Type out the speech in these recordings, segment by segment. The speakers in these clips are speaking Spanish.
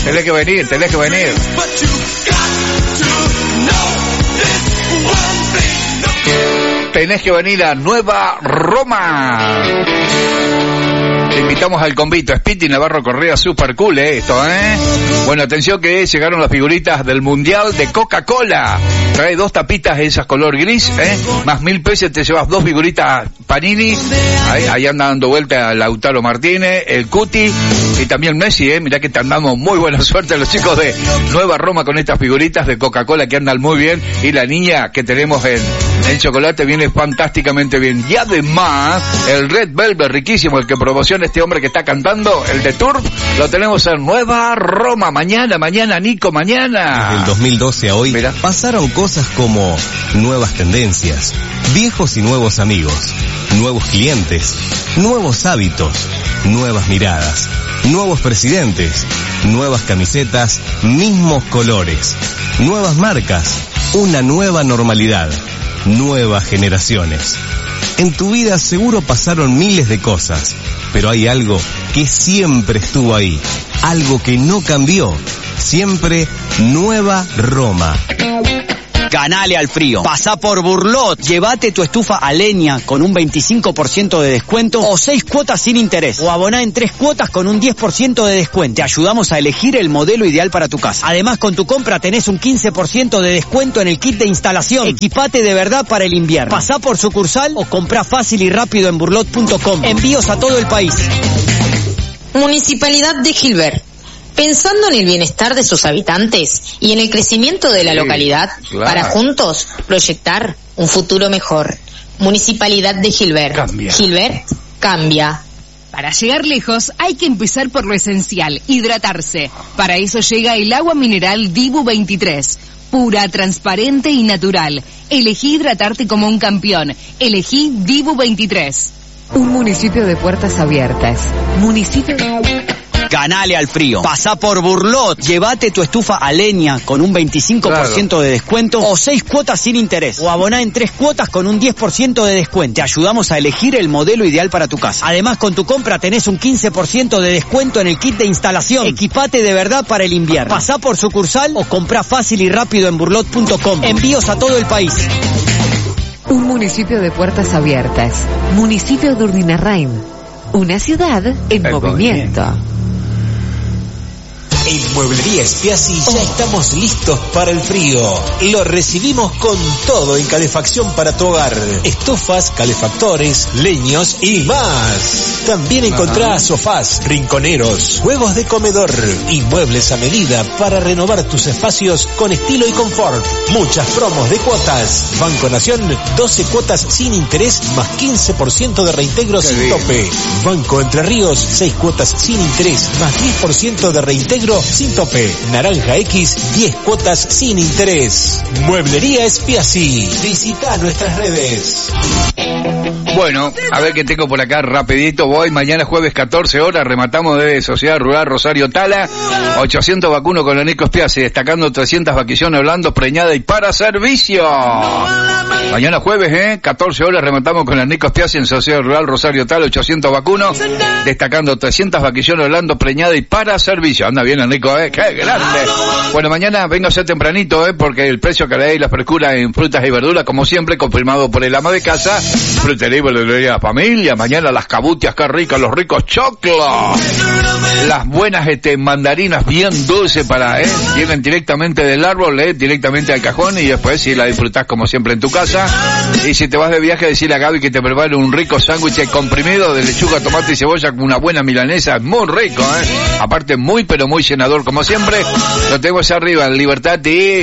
Tenés que venir. Tenés que venir a Nueva Roma. Te invitamos al convito. Spiti Navarro Correa, super cool esto, Bueno, atención que llegaron las figuritas del Mundial de Coca-Cola. Trae 2 tapitas esas color gris, más 1.000 pesos te llevas 2 figuritas Panini. Ahí anda dando vuelta Lautaro Martínez, el Cuti y también Messi, Mirá que te andamos muy buena suerte los chicos de Nueva Roma con estas figuritas de Coca-Cola que andan muy bien. Y la niña que tenemos en chocolate viene fantásticamente bien. Y además, el Red Velvet riquísimo, el que promociona este hombre que está cantando, el de Turf, lo tenemos en Nueva Roma. Mañana, Nico, mañana. Desde el 2012 a hoy, Mirá, pasaron cosas como nuevas tendencias, viejos y nuevos amigos, nuevos clientes, nuevos hábitos, nuevas miradas, nuevos presidentes, nuevas camisetas, mismos colores, nuevas marcas, una nueva normalidad, nuevas generaciones. En tu vida seguro pasaron miles de cosas, pero hay algo que siempre estuvo ahí, algo que no cambió, siempre Nueva Roma. Ganale al frío. Pasá por Burlot. Llévate tu estufa a leña con un 25% de descuento o 6 cuotas sin interés. O aboná en 3 cuotas con un 10% de descuento. Te ayudamos a elegir el modelo ideal para tu casa. Además, con tu compra tenés un 15% de descuento en el kit de instalación. Equipate de verdad para el invierno. Pasá por sucursal o comprá fácil y rápido en burlot.com. Envíos a todo el país. Municipalidad de Gilbert. Pensando en el bienestar de sus habitantes y en el crecimiento de la localidad, claro, para juntos proyectar un futuro mejor. Municipalidad de Gilbert. Cambia. Gilbert cambia. Para llegar lejos hay que empezar por lo esencial, hidratarse. Para eso llega el agua mineral Dibu 23. Pura, transparente y natural. Elegí hidratarte como un campeón. Elegí Dibu 23. Un municipio de puertas abiertas. Municipio... Ganale al frío. Pasá por Burlot. Llévate tu estufa a leña con un 25% de descuento o 6 cuotas sin interés. O aboná en 3 cuotas con un 10% de descuento. Te ayudamos a elegir el modelo ideal para tu casa. Además, con tu compra tenés un 15% de descuento en el kit de instalación. Equipate de verdad para el invierno. Pasá por sucursal o comprá fácil y rápido en burlot.com. Envíos a todo el país. Un municipio de puertas abiertas. Municipio de Urdinarrain. Una ciudad en movimiento. En Mueblería Spiazzi ya estamos listos para el frío. Lo recibimos con todo en calefacción para tu hogar. Estufas, calefactores, leños y más. También encontrás sofás, rinconeros, juegos de comedor y muebles a medida para renovar tus espacios con estilo y confort. Muchas promos de cuotas. Banco Nación, 12 cuotas sin interés más 15% de reintegro sin tope. Banco Entre Ríos, 6 cuotas sin interés más 10% de reintegro sin tope. Naranja X, 10 cuotas sin interés. Mueblería Spiazzi. Visita nuestras redes. Bueno, a ver qué tengo por acá rapidito. Voy mañana jueves 14 horas, rematamos de Sociedad Rural Rosario Tala, 800 vacunos con la Nico Spiazzi, destacando 300 vaquillones blandos, preñada y para servicio. Mañana jueves, 14 horas, rematamos con la Nico Spiazzi en Sociedad Rural Rosario Tala, 800 vacunos, destacando 300 vaquillones blandos, preñada y para servicio. Anda bien, Nico, qué grande. Bueno, mañana vengo a ser tempranito, porque el precio que le da y la frescura en frutas y verduras, como siempre, confirmado por el ama de casa, Frutería y Verdulería Familia. Mañana las cabutias, qué ricas, los ricos choclos, las buenas mandarinas bien dulces vienen directamente del árbol, directamente al cajón, y después si la disfrutás como siempre en tu casa. Y si te vas de viaje, decirle a Gaby que te prepare un rico sándwich comprimido de lechuga, tomate y cebolla con una buena milanesa, muy rico, aparte muy pero muy llenador como siempre. Lo tenemos arriba en Libertad y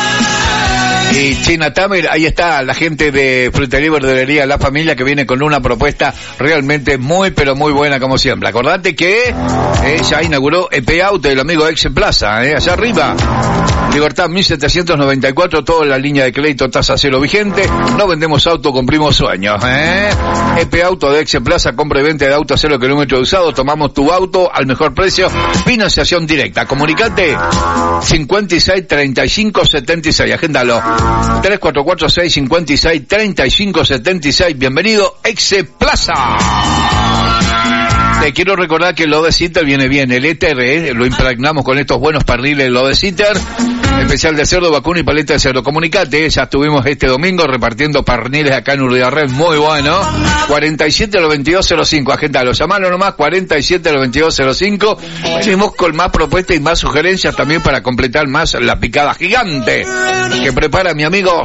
China Tamer. Ahí está la gente de Frutería y Verdulería La Familia, que viene con una propuesta realmente muy pero muy buena como siempre. Acordate que ya inauguró EP Auto, el amigo Ex Plaza, allá arriba, Libertad 1794, toda la línea de crédito, tasa cero vigente. No vendemos auto, cumplimos sueños, EP Auto de Ex Plaza, compra y venta de auto a 0 kilómetros usados. Tomamos tu auto al mejor precio, financiación directa. Comunicate 56 35 76, agéndalo 344-656-3576. Bienvenido, Exe Plaza. Te quiero recordar que el Lodeciter viene bien, el éter, lo impregnamos con estos buenos perniles Lodeciter, especial de cerdo, vacuno y paleta de cerdo. Comunicate, ya estuvimos este domingo repartiendo perniles acá en Urdiarred, muy bueno. 47-2205, agendalo, llamalo nomás, 47-2205. Venimos con más propuestas y más sugerencias también para completar más la picada gigante que prepara mi amigo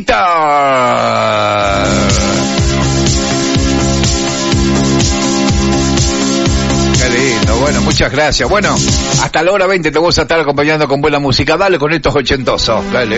Zita. Qué lindo, bueno, muchas gracias. Bueno, hasta la hora 20 te vamos a estar acompañando con buena música. Dale con estos ochentosos, dale.